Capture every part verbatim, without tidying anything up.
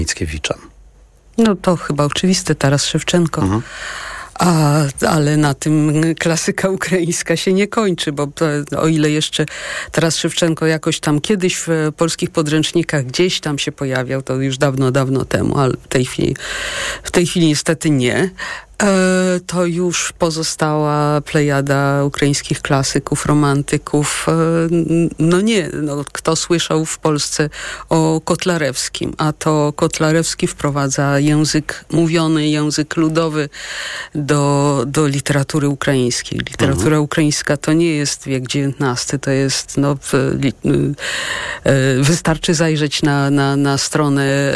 Mickiewicza? No to chyba oczywiste, Taras Szewczenko. Mhm. A, ale na tym klasyka ukraińska się nie kończy, bo to, o ile jeszcze Taras Szewczenko jakoś tam kiedyś w polskich podręcznikach gdzieś tam się pojawiał, to już dawno, dawno temu, ale w tej chwili, w tej chwili niestety nie. To już pozostała plejada ukraińskich klasyków, romantyków. No nie, no, kto słyszał w Polsce o Kotlarewskim, a to Kotlarewski wprowadza język mówiony, język ludowy do, do literatury ukraińskiej. Literatura mhm. ukraińska to nie jest wiek dziewiętnasty, to jest, no, wystarczy zajrzeć na, na, na stronę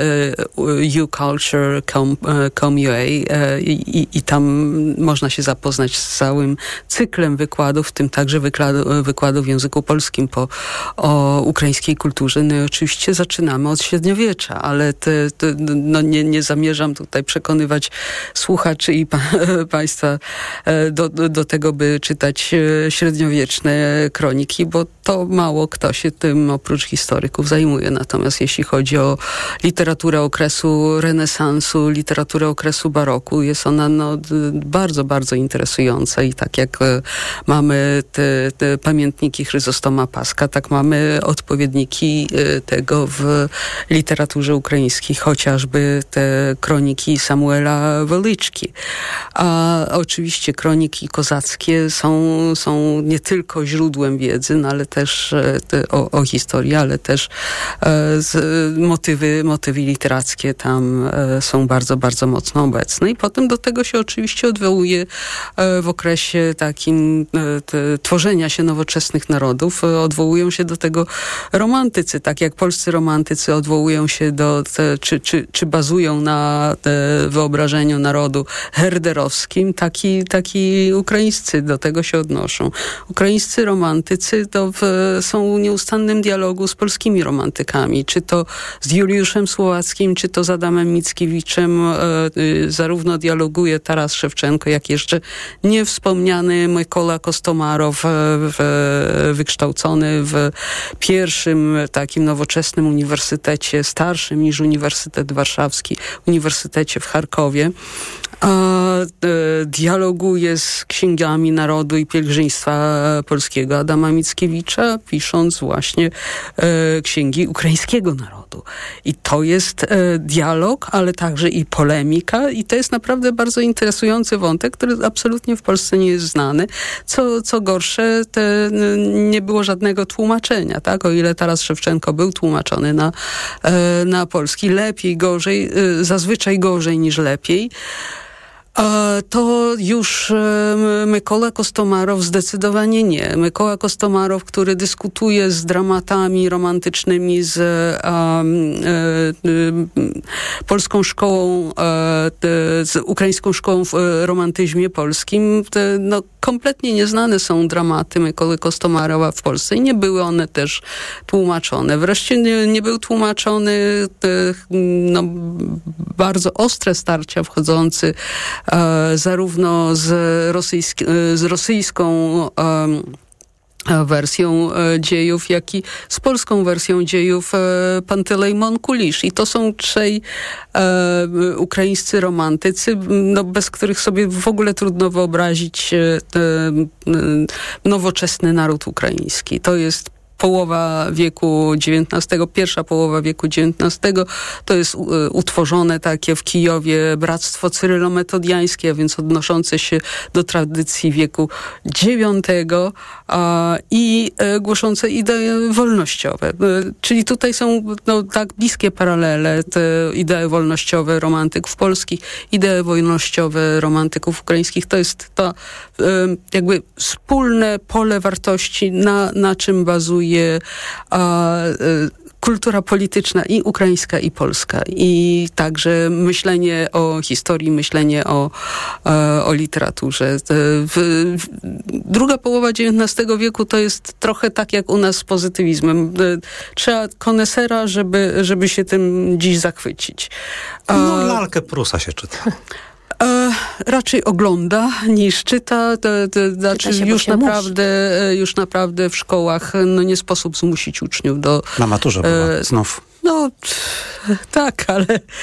u culture kropka com kropka u a i, i tam można się zapoznać z całym cyklem wykładów, w tym także wykładu, wykładów w języku polskim po, o ukraińskiej kulturze. No i oczywiście zaczynamy od średniowiecza, ale te, te, no nie, nie zamierzam tutaj przekonywać słuchaczy i pa, państwa do, do, do tego, by czytać średniowieczne kroniki, bo to mało kto się tym oprócz historyków zajmuje. Natomiast jeśli chodzi o literaturę okresu renesansu, literaturę okresu baroku, jest ona no, bardzo, bardzo interesująca i tak jak mamy te, te pamiętniki Chryzostoma Paska, tak mamy odpowiedniki tego w literaturze ukraińskiej, chociażby te kroniki Samuela Welyczki. A oczywiście kroniki kozackie są, są nie tylko źródłem wiedzy, no, ale też te, o, o historii, ale też e, z, motywy, motywy literackie tam e, są bardzo, bardzo mocno obecne. I potem do tego się oczywiście odwołuje e, w okresie takim e, te, tworzenia się nowoczesnych narodów. E, odwołują się do tego romantycy, tak jak polscy romantycy odwołują się do, te, czy, czy, czy bazują na te, wyobrażeniu narodu herderowskim, taki, taki ukraińscy do tego się odnoszą. Ukraińscy romantycy to w, są w nieustannym dialogu z polskimi romantykami, czy to z Juliuszem Słowackim, czy to z Adamem Mickiewiczem. E, y, zarówno dialoguje Taras Szewczenko, jak jeszcze niewspomniany Mykola Kostomarow, w, w, wykształcony w pierwszym takim nowoczesnym uniwersytecie, starszym niż Uniwersytet Warszawski, Uniwersytecie w Charkowie. A, e, dialoguje z księgami narodu i pielgrzyństwa polskiego Adama Mickiewicza, pisząc właśnie e, księgi ukraińskiego narodu. I to jest e, dialog, ale także i polemika i to jest naprawdę bardzo interesujący wątek, który absolutnie w Polsce nie jest znany. Co, co gorsze, te, nie było żadnego tłumaczenia, tak? O ile Taras Szewczenko był tłumaczony na, e, na polski, lepiej, gorzej, e, zazwyczaj gorzej niż lepiej, to już Mykola Kostomarow zdecydowanie nie. Mykola Kostomarow, który dyskutuje z dramatami romantycznymi, z um, um, polską szkołą, z ukraińską szkołą w romantyzmie polskim, no, kompletnie nieznane są dramaty Mykoly Kostomarowa w Polsce i nie były one też tłumaczone. Wreszcie nie, nie był tłumaczony te, no, bardzo ostre starcia wchodzący e, zarówno z, rosyjski, z rosyjską e, wersją e, dziejów, jak i z polską wersją dziejów e, Pantelejmon Kulisz. I to są trzej e, ukraińscy romantycy, no, bez których sobie w ogóle trudno wyobrazić e, e, nowoczesny naród ukraiński. To jest połowa wieku dziewiętnastego, pierwsza połowa wieku dziewiętnastego, to jest utworzone takie w Kijowie bractwo cyrylo-metodiańskie, a więc odnoszące się do tradycji wieku dziewiątego a, i e, głoszące idee wolnościowe. E, czyli tutaj są no, tak bliskie paralele, te idee wolnościowe romantyków polskich, idee wolnościowe romantyków ukraińskich. To jest to e, jakby wspólne pole wartości, na, na czym bazuje a, kultura polityczna i ukraińska, i polska. I także myślenie o historii, myślenie o, o literaturze. W, w, druga połowa dziewiętnastego wieku to jest trochę tak jak u nas z pozytywizmem. Trzeba konesera, żeby, żeby się tym dziś zachwycić. No, lalkę Prusa się czyta. E, raczej ogląda niż czyta, to, to znaczy czyta już naprawdę, już naprawdę w szkołach no nie sposób zmusić uczniów do... Na maturze była, e, znów. No tak, ale